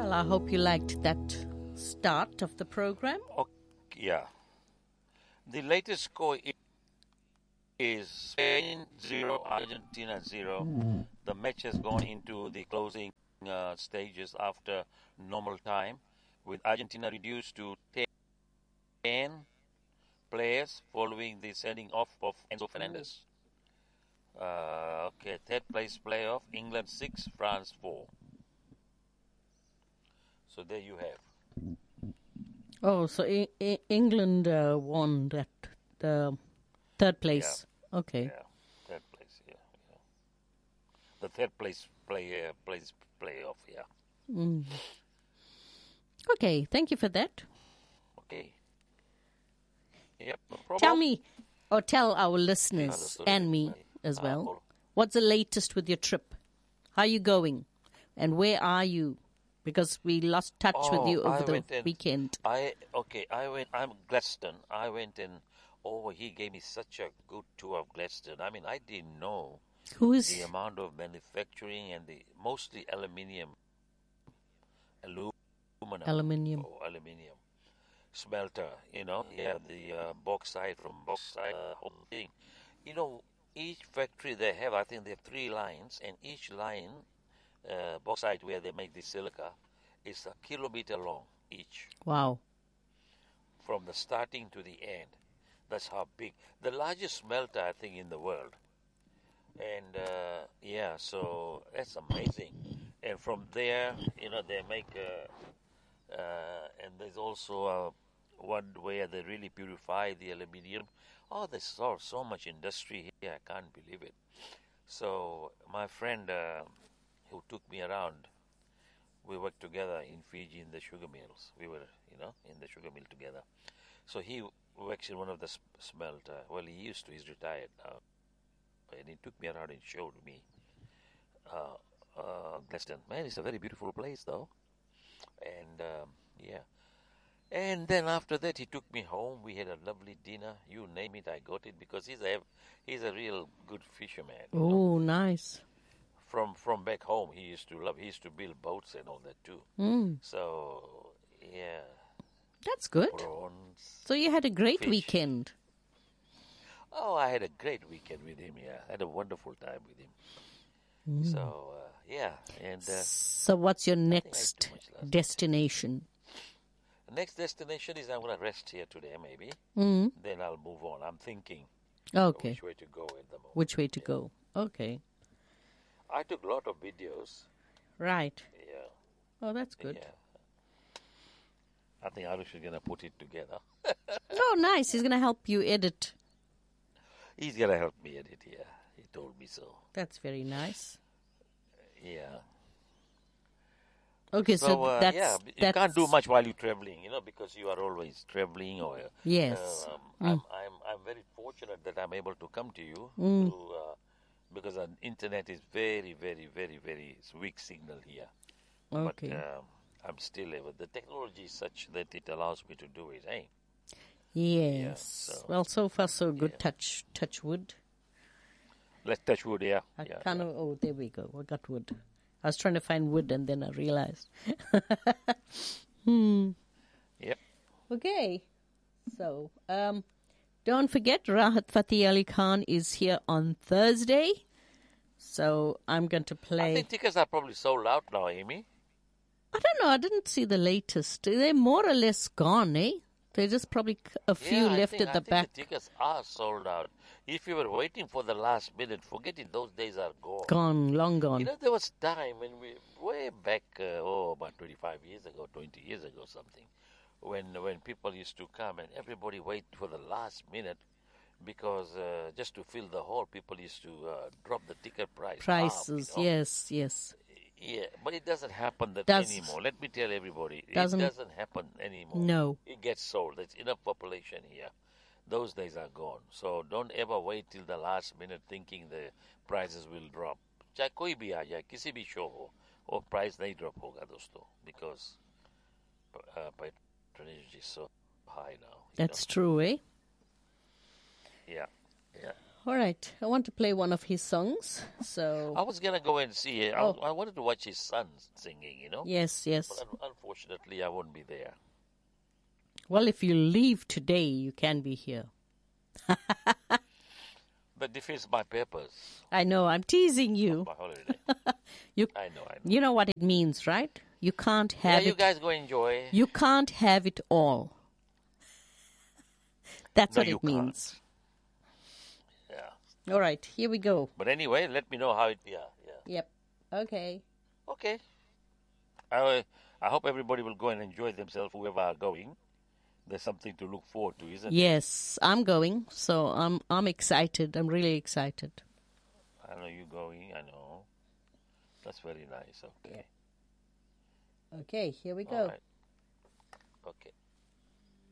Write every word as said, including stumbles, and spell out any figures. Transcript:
Well, I hope you liked that start of the program. Okay, yeah. The latest score i- is Spain zero, Argentina zero. The match has gone into the closing uh, stages after normal time, with Argentina reduced to ten players following the sending off of Enzo Fernandez. Uh, okay, third place playoff, England six, France four. So there you have. Oh, so I- I- England uh, won that the third place. Okay. Yeah, third place. Yeah, yeah. The third place play uh, place playoff. Yeah. Mm. Okay, thank you for that. Okay. Yep. No problem. Tell me, or tell our Yeah, listeners that's all and right. me as Ah, well, all- what's the latest with your trip? How are you going? And where are you? Because we lost touch with Oh, you over I the went in. weekend. I okay. I went. I'm Gladstone. I went in. Oh, he gave me such a good tour of Gladstone. I mean, I didn't know Who the is amount of manufacturing and the mostly aluminium, aluminum, aluminium? or aluminium smelter. You know, yeah, the uh, bauxite from bauxite, uh, whole thing. You know, each factory they have. I think they have three lines, and each line, uh, bauxite where they make the silica, is a kilometer long each, Wow. from the starting to the end. That's how big. The largest smelter, I think, in the world. And uh, yeah, so that's amazing. And from there, you know, they make, uh, uh, and there's also uh, one where they really purify the aluminium. Oh, there's so, so much industry here. I can't believe it. So my friend uh, who took me around, we worked together in Fiji in the sugar mills. We were, you know, in the sugar mill together. So he works in one of the sm- smelter. Well, he used to. He's retired now, and he took me around and showed me uh, uh, Gladstone. Man, it's a very beautiful place, though. And um, yeah. And then after that, he took me home. We had a lovely dinner. You name it, I got it because he's a he's a real good fisherman. You know? Oh, nice. From from back home, he used to love. He used to build boats and all that too. Mm, So yeah, that's good. prawns, So you had a great fish. weekend. Oh, I had a great weekend with him. Yeah, I had a wonderful time with him. Mm. So uh, yeah, and uh, So what's your I think I ate next too much last night. destination? The next destination is I'm gonna rest here today, maybe. Mm. Then I'll move on. I'm thinking of Okay. which way to go at the moment. Which way to Yeah. go? Okay. I took a lot of videos. Right. Yeah, Oh, that's good. yeah. I think Arush is gonna put it together. Oh, nice. He's going to help you edit. He's gonna help me edit. Yeah, he told me so. That's very nice. Yeah. Okay, so, So uh, that's yeah, b- you that's can't do much while you're traveling, you know, because you are always traveling. Or uh, Yes. um, Mm. I'm I'm I'm very fortunate that I'm able to come to you Mm. to, uh, because the internet is very very very very weak signal here. Okay. But um, I'm still able. The technology is such that it allows me to do it. Hey, Yes. so, Well, so far so good. yeah. Touch touch wood. let's touch wood. Yeah, I yeah. kind of. Oh, there we go. I got wood. I was trying to find wood, and then I realized. hmm. Yep. Okay. So, um, don't forget, Rahat Fateh Ali Khan is here on Thursday. So I'm going to I play. think tickets are probably sold out now, Amy. I don't know. I didn't see the latest. They're more or less gone, eh? There's just probably c- a few Yeah, I left think, at I the think back. the tickets are sold out. If you were waiting for the last minute, forget it. Those days are gone. Gone, long You gone. know, there was time when we, way back, uh, oh, about twenty-five years ago, twenty years ago, something, when when people used to come and everybody wait for the last minute because uh, just to fill the hall, people used to uh, drop the ticket price Prices, half, you know? yes, yes. Yeah, but it doesn't happen that Does- anymore. Let me tell everybody, Doesn't- it doesn't happen anymore. No. It gets sold. There's enough population here. Those days are gone. So don't ever wait till the last minute thinking the prices will drop. चाहे कोई भी आ जाए, किसी भी show हो, वो price नहीं drop होगा दोस्तों, because uh, patronage is so high now. you That's true, eh? know? Yeah, yeah. All right. I want to play one of his songs. So I was gonna go and see it. I, Oh. I wanted to watch his son singing, you know. yes, yes. But un- unfortunately, I won't be there. Well, if you leave today, you can be here. That defeats my purpose. I know. I'm teasing you. My holiday. You, I know. I know. you know what it means, right? You can't Yeah, have you it. guys go enjoy. You can't have it all. That's No, what you it means. Yeah. All right. Here we go. But anyway, let me know how it. Yeah. Yeah. Yep. Okay. Okay. I I hope everybody will go and enjoy themselves. Whoever are going, there's something to look forward to, isn't it? Yes, I'm going. So I'm I'm excited. I'm really excited. I know you going. I know. That's very nice. Okay. Okay. Here we All go. right. Okay.